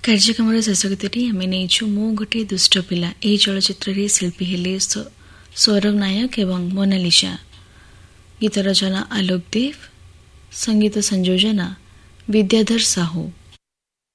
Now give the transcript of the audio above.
କାର୍ଯ୍ୟକ୍ରମର ଶେଷ ଗୀତଟି ଆମେ ନେଇଛୁ ମୁଁ ଗୋଟିଏ ଦୁଷ୍ଟ ପିଲା। ଏହି ଚଳଚ୍ଚିତ୍ରରେ ଶିଳ୍ପୀ ହେଲେ ସୌରଭ ନାୟକ ଏବଂ ମୋନାଲିସା। ଗୀତ ରଚନା ଆଲୋକ ଦେବ, ସଙ୍ଗୀତ ସଂଯୋଜନା ବିଦ୍ୟାଧର ସାହୁ।